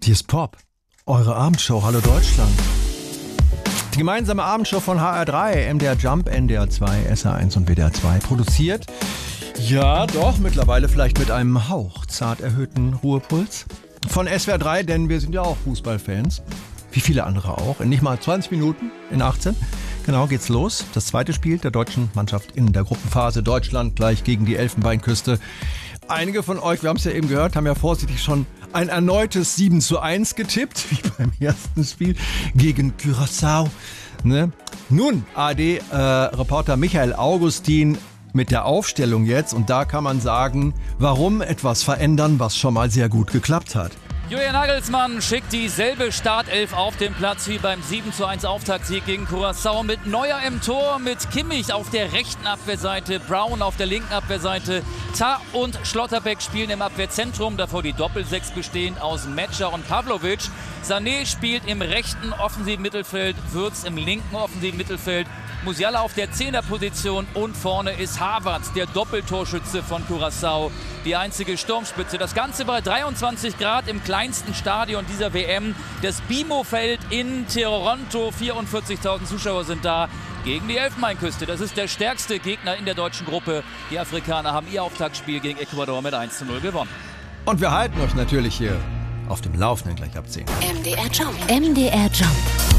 Hier ist Pop, eure Abendshow, Hallo Deutschland. Die gemeinsame Abendshow von HR3, MDR Jump, NDR 2, SR1 und WDR 2 produziert. Ja, doch, mittlerweile vielleicht mit einem Hauch zart erhöhten Ruhepuls. Von SWR 3, denn wir sind ja auch Fußballfans. Wie viele andere auch. In nicht mal 20 Minuten, in 18. Genau, geht's los. Das zweite Spiel der deutschen Mannschaft in der Gruppenphase. Deutschland gleich gegen die Elfenbeinküste. Einige von euch, wir haben es ja eben gehört, haben ja vorsichtig schon ein erneutes 7:1 getippt, wie beim ersten Spiel gegen Curaçao. Ne? Nun, ARD-Reporter Michael Augustin mit der Aufstellung jetzt. Und da kann man sagen, warum etwas verändern, was schon mal sehr gut geklappt hat. Julian Nagelsmann schickt dieselbe Startelf auf den Platz wie beim 7:1 Auftaktsieg gegen Curaçao mit Neuer im Tor, mit Kimmich auf der rechten Abwehrseite, Brown auf der linken Abwehrseite, Tah und Schlotterbeck spielen im Abwehrzentrum, davor die Doppelsechs bestehend aus Metscher und Pavlovic. Sané spielt im rechten offensiven Mittelfeld, Würz im linken offensiven Mittelfeld, Musiala auf der 10er-Position und vorne ist Havertz, der Doppeltorschütze von Curaçao, die einzige Sturmspitze. Das Ganze bei 23 Grad im kleinsten Stadion dieser WM. Das BMO-Feld in Toronto, 44.000 Zuschauer sind da gegen die Elfenbeinküste. Das ist der stärkste Gegner in der deutschen Gruppe. Die Afrikaner haben ihr Auftaktspiel gegen Ecuador mit 1:0 gewonnen. Und wir halten euch natürlich hier auf dem Laufenden gleich ab 10. MDR Jump. MDR Jump.